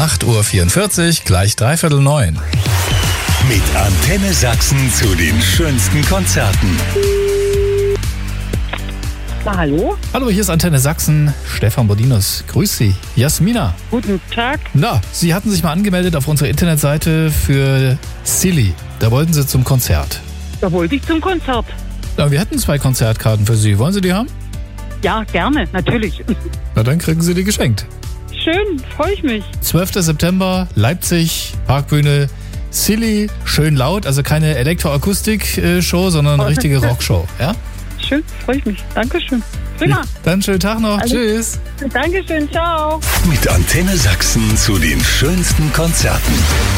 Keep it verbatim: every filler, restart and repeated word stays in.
acht Uhr vierundvierzig, gleich dreiviertel neun. Mit Antenne Sachsen zu den schönsten Konzerten. Na, hallo? Hallo, hier ist Antenne Sachsen. Stefan Bodinus. Grüß Sie. Jasmina. Guten Tag. Na, Sie hatten sich mal angemeldet auf unserer Internetseite für Silly. Da wollten Sie zum Konzert. Da wollte ich zum Konzert. Na, wir hätten zwei Konzertkarten für Sie. Wollen Sie die haben? Ja, gerne, natürlich. Na, dann kriegen Sie die geschenkt. Schön, freue ich mich. zwölfter September, Leipzig, Parkbühne. Silly, schön laut, also keine Elektroakustik-Show, sondern eine richtige Rockshow. Ja? Schön, freue ich mich. Dankeschön. Prima. Dann schönen Tag noch. Also, tschüss. Dankeschön, ciao. Mit Antenne Sachsen zu den schönsten Konzerten.